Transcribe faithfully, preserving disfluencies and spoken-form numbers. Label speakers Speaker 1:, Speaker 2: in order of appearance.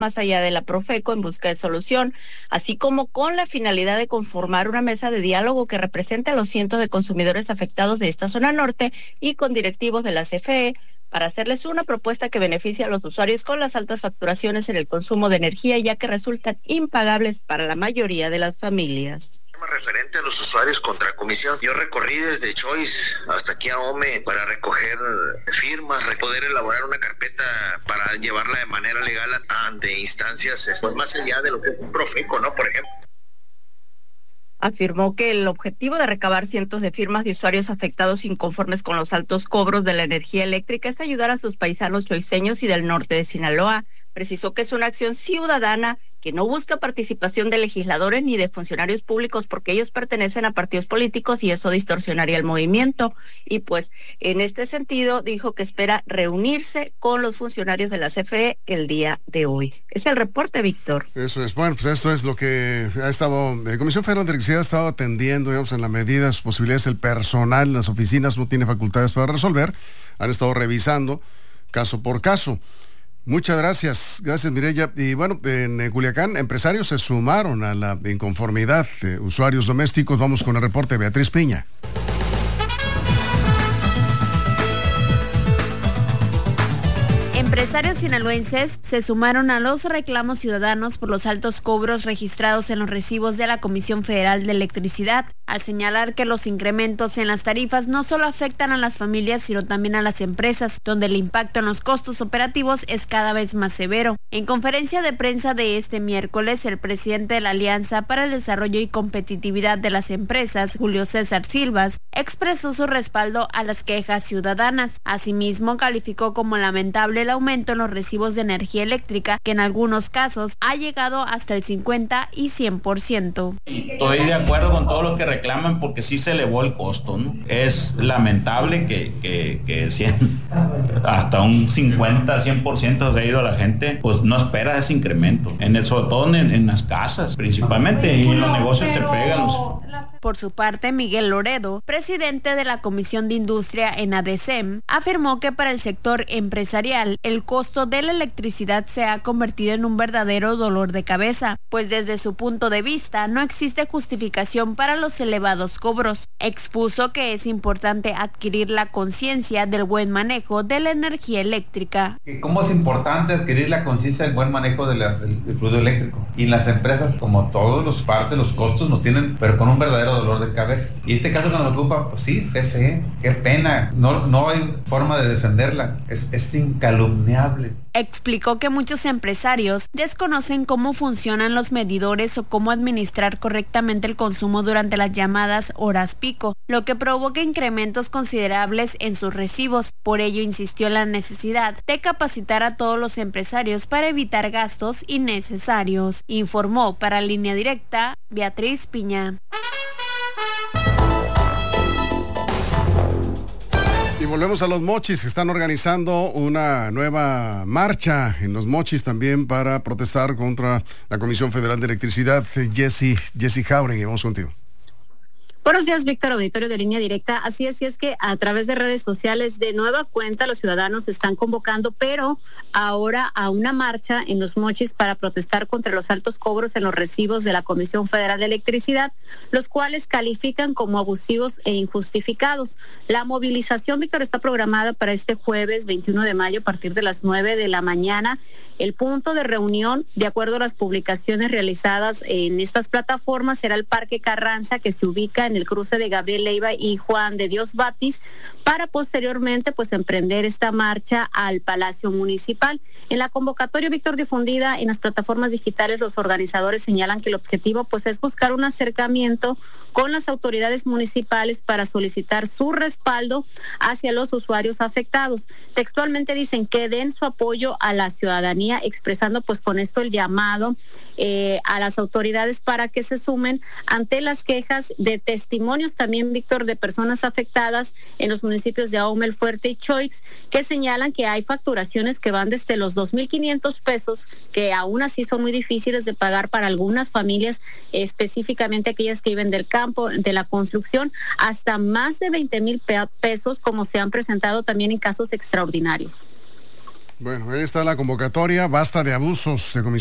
Speaker 1: más allá de la Profeco en busca de solución, así como con la finalidad de conformar una mesa de diálogo que represente a los cientos de consumidores afectados de esta zona norte y con directivos de la C F E para hacerles una propuesta que beneficie a los usuarios con las altas facturaciones en el consumo de energía, ya que resultan impagables para la mayoría de las familias.
Speaker 2: Referente a los usuarios contra comisión, yo recorrí desde Choice hasta aquí a Ome para recoger firmas, poder elaborar una carpeta para llevarla de manera legal ante instancias pues, más allá de lo que es un Profeco, ¿no? Por ejemplo.
Speaker 1: Afirmó que el objetivo de recabar cientos de firmas de usuarios afectados inconformes con los altos cobros de la energía eléctrica es ayudar a sus paisanos choiseños y del norte de Sinaloa. Precisó que es una acción ciudadana que no busca participación de legisladores ni de funcionarios públicos porque ellos pertenecen a partidos políticos y eso distorsionaría el movimiento. Y pues en este sentido dijo que espera reunirse con los funcionarios de la C F E el día de hoy. Es el reporte, Víctor.
Speaker 3: Eso es, bueno, pues esto es lo que ha estado, la Comisión Federal de Electricidad ha estado atendiendo, digamos, en la medida de sus posibilidades. El personal en las oficinas no tiene facultades para resolver, han estado revisando caso por caso. Muchas gracias, gracias Mireya. Y bueno, en Culiacán, empresarios se sumaron a la inconformidad de usuarios domésticos. Vamos con el reporte de Beatriz Piña.
Speaker 4: Empresarios sinaloenses se sumaron a los reclamos ciudadanos por los altos cobros registrados en los recibos de la Comisión Federal de Electricidad, al señalar que los incrementos en las tarifas no solo afectan a las familias, sino también a las empresas, donde el impacto en los costos operativos es cada vez más severo. En conferencia de prensa de este miércoles, el presidente de la Alianza para el Desarrollo y Competitividad de las Empresas, Julio César Silvas, expresó su respaldo a las quejas ciudadanas. Asimismo, calificó como lamentable el aumento en los recibos de energía eléctrica, que en algunos casos ha llegado hasta el cincuenta y cien por ciento.
Speaker 5: Estoy de acuerdo con todo lo que reclaman porque sí se elevó el costo, ¿no? Es lamentable que, que, que cien, hasta un cincuenta, cien por ciento se ha ido a la gente, pues no espera ese incremento, en el, sobre todo en, en las casas principalmente, y en los negocios te pegan. Los...
Speaker 4: Por su parte, Miguel Loredo, presidente de la Comisión de Industria en ADESEM, afirmó que para el sector empresarial el costo de la electricidad se ha convertido en un verdadero dolor de cabeza, pues desde su punto de vista no existe justificación para los elevados cobros. Expuso que es importante adquirir la conciencia del buen manejo de la energía eléctrica.
Speaker 6: ¿Cómo es importante adquirir la conciencia del buen manejo de la, del, del fluido eléctrico? Y las empresas, como todos los partes, los costos nos tienen, pero con un verdadero dolor de cabeza. Y este caso que nos ocupa, pues sí, C F E, qué pena, no, no hay forma de defenderla, es, es incalumniable.
Speaker 4: Explicó que muchos empresarios desconocen cómo funcionan los medidores o cómo administrar correctamente el consumo durante las llamadas horas pico, lo que provoca incrementos considerables en sus recibos. Por ello insistió en la necesidad de capacitar a todos los empresarios para evitar gastos innecesarios. Informó para Línea Directa Beatriz Piña.
Speaker 3: Y volvemos a Los Mochis, que están organizando una nueva marcha en Los Mochis también para protestar contra la Comisión Federal de Electricidad. Jessy, Jessy Jauregui, vamos contigo.
Speaker 7: Buenos días, Víctor, auditorio de Línea Directa. Así es, y es que a través de redes sociales de nueva cuenta los ciudadanos se están convocando, pero ahora a una marcha en Los Mochis para protestar contra los altos cobros en los recibos de la Comisión Federal de Electricidad, los cuales califican como abusivos e injustificados. La movilización, Víctor, está programada para este jueves veintiuno de mayo a partir de las nueve de la mañana. El punto de reunión, de acuerdo a las publicaciones realizadas en estas plataformas, será el Parque Carranza, que se ubica en el cruce de Gabriel Leiva y Juan de Dios Batis, para posteriormente pues emprender esta marcha al Palacio Municipal. En la convocatoria, Víctor, difundida en las plataformas digitales, los organizadores señalan que el objetivo pues es buscar un acercamiento con las autoridades municipales para solicitar su respaldo hacia los usuarios afectados. Textualmente dicen que den su apoyo a la ciudadanía, expresando pues con esto el llamado eh, a las autoridades para que se sumen ante las quejas de testimonios también, Víctor, de personas afectadas en los municipios de Ahome, El Fuerte y Choix, que señalan que hay facturaciones que van desde los dos mil quinientos pesos, que aún así son muy difíciles de pagar para algunas familias, específicamente aquellas que viven del campo, de la construcción, hasta más de veinte mil pesos, como se han presentado también en casos extraordinarios.
Speaker 3: Bueno, ahí está la convocatoria. Basta de abusos de comisión.